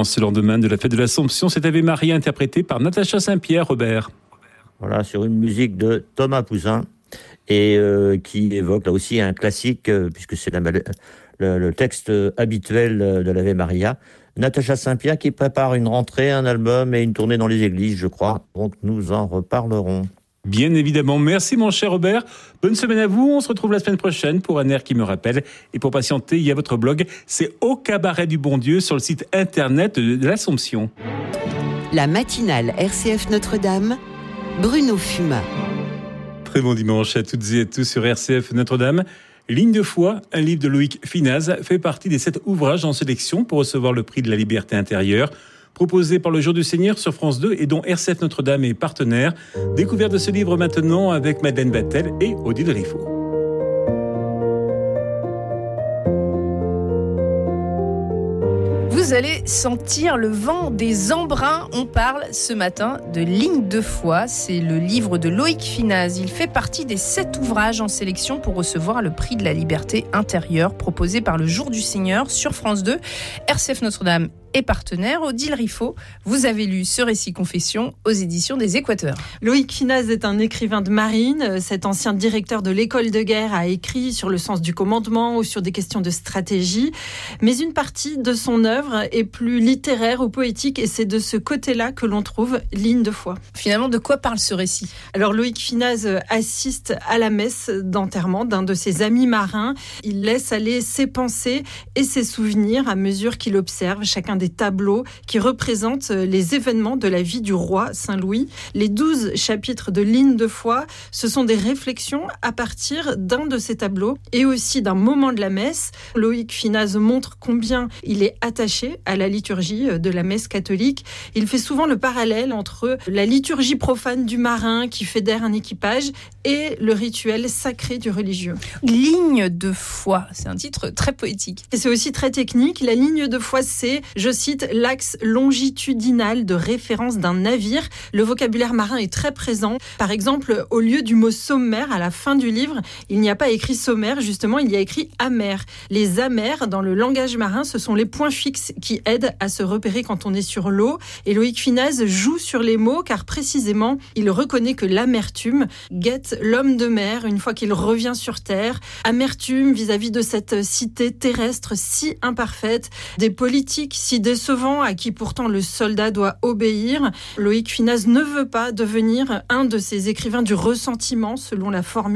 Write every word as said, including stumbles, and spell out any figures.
en ce lendemain de la fête de l'Assomption, c'est Ave Maria interprété par Natacha Saint-Pierre. Robert. Voilà, sur une musique de Thomas Poussin et euh, qui évoque là aussi un classique, euh, puisque c'est la, le, le texte habituel de l'Ave Maria. Natacha Saint-Pierre qui prépare une rentrée, un album et une tournée dans les églises, je crois. Donc nous en reparlerons. Bien évidemment. Merci mon cher Robert. Bonne semaine à vous. On se retrouve la semaine prochaine pour un air qui me rappelle. Et pour patienter, il y a votre blog. C'est Au Cabaret du Bon Dieu sur le site internet de l'Assomption. La matinale R C F Notre-Dame, Bruno Fumat. Très bon dimanche à toutes et à tous sur R C F Notre-Dame. Ligne de foi, un livre de Loïc Finaz, fait partie des sept ouvrages en sélection pour recevoir le prix de la liberté intérieure, proposé par le Jour du Seigneur sur France deux et dont R C F Notre-Dame est partenaire. Découverte de ce livre maintenant avec Madeleine Battel et Odile Riffaut. Vous allez sentir le vent des embruns. On parle ce matin de Ligne de foi. C'est le livre de Loïc Finaz. Il fait partie des sept ouvrages en sélection pour recevoir le prix de la liberté intérieure proposé par le Jour du Seigneur sur France deux. R C F Notre-Dame et partenaire. Odile Riffaut, vous avez lu ce récit confession aux éditions des Équateurs. Loïc Finaz est un écrivain de marine. Cet ancien directeur de l'école de guerre a écrit sur le sens du commandement ou sur des questions de stratégie. Mais une partie de son œuvre est plus littéraire ou poétique et c'est de ce côté-là que l'on trouve Ligne de foi. Finalement, de quoi parle ce récit ? Alors Loïc Finaz assiste à la messe d'enterrement d'un de ses amis marins. Il laisse aller ses pensées et ses souvenirs à mesure qu'il observe chacun des des tableaux qui représentent les événements de la vie du roi Saint-Louis. Les douze chapitres de Ligne de foi, ce sont des réflexions à partir d'un de ces tableaux et aussi d'un moment de la messe. Loïc Finaz montre combien il est attaché à la liturgie de la messe catholique. Il fait souvent le parallèle entre la liturgie profane du marin qui fédère un équipage et le rituel sacré du religieux. Ligne de foi, c'est un titre très poétique. Et c'est aussi très technique. La ligne de foi, c'est, je cite, l'axe longitudinal de référence d'un navire. Le vocabulaire marin est très présent. Par exemple, au lieu du mot sommaire, à la fin du livre, il n'y a pas écrit sommaire, justement, il y a écrit amer. Les amers, dans le langage marin, ce sont les points fixes qui aident à se repérer quand on est sur l'eau. Et Loïc Finaz joue sur les mots, car précisément, il reconnaît que l'amertume guette l'homme de mer une fois qu'il revient sur terre. Amertume vis-à-vis de cette cité terrestre si imparfaite, des politiques si décevants à qui pourtant le soldat doit obéir. Loïc Finaz ne veut pas devenir un de ces écrivains du ressentiment, selon la formule